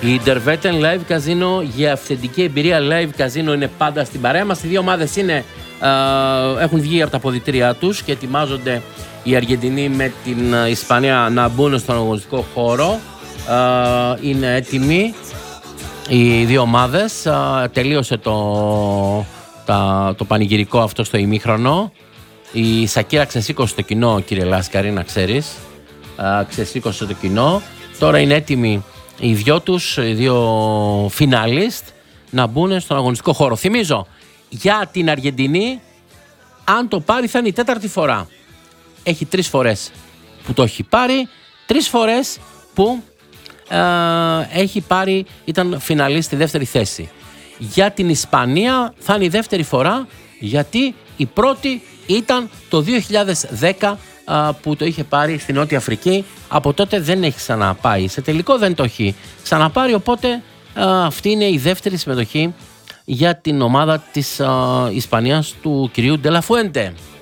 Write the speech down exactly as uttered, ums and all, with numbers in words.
Η Derveten Live Casino για αυθεντική εμπειρία Live Casino είναι πάντα στην παρέα μας. Οι δύο ομάδες είναι, ε, έχουν βγει από τα αποδυτήριά τους και ετοιμάζονται οι Αργεντινοί με την Ισπανία να μπουν στον αγωνιστικό χώρο. Ε, είναι έτοιμοι οι δύο ομάδες. Ε, τελείωσε το, τα, το πανηγυρικό αυτό στο ημίχρονο. Η Σακίρα ξεσήκωσε το κοινό, κύριε Λάσκαρη, να ξέρεις. Ε, ξεσήκωσε το κοινό. Τώρα είναι έτοιμοι οι δυο τους, οι δύο φινάλιστ, να μπουν στον αγωνιστικό χώρο. Θυμίζω, για την Αργεντινή, αν το πάρει θα είναι η τέταρτη φορά. Έχει τρεις φορές που το έχει πάρει, τρεις φορές που ε, έχει πάρει, ήταν φιναλίστ στη δεύτερη θέση. Για την Ισπανία θα είναι η δεύτερη φορά, γιατί η πρώτη ήταν το δύο χιλιάδες δέκα που το είχε πάρει στη Νότια Αφρική. Από τότε δεν έχει ξαναπάει σε τελικό, δεν το έχει ξαναπάρει, οπότε α, αυτή είναι η δεύτερη συμμετοχή για την ομάδα της α, Ισπανίας του κυρίου Ντελαφουέντε.